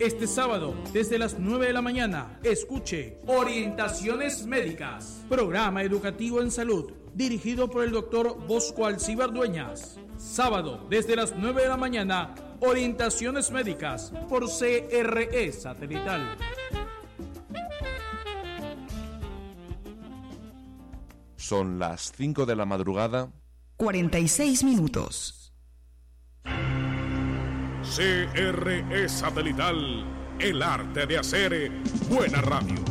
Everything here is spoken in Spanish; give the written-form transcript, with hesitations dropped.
Este sábado, desde las 9 de la mañana, escuche Orientaciones Médicas, programa educativo en salud, dirigido por el doctor Bosco Alcíbar Dueñas. Sábado, desde las 9 de la mañana, Orientaciones Médicas, por CRE Satelital. Son las 5 de la madrugada. 46 minutos. CRE Satelital, el arte de hacer buena radio.